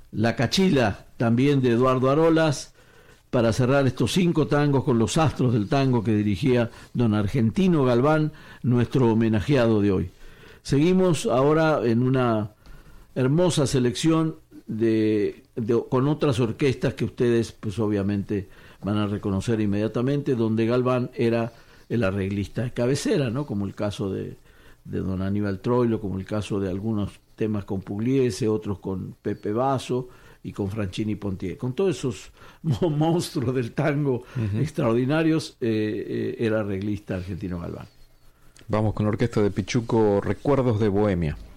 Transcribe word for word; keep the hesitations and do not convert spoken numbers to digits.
La Cachila, también de Eduardo Arolas, para cerrar estos cinco tangos con los astros del tango que dirigía don Argentino Galván, nuestro homenajeado de hoy. Seguimos ahora en una hermosa selección de, de con otras orquestas que ustedes pues obviamente van a reconocer inmediatamente, donde Galván era el arreglista de cabecera, ¿no? Como el caso de, de don Aníbal Troilo, como el caso de algunos temas con Pugliese, otros con Pepe Basso y con Franchini Pontier. Con todos esos monstruos del tango uh-huh. extraordinarios, eh, eh, era arreglista Argentino Galván. Vamos con la orquesta de Pichuco, Recuerdos de Bohemia.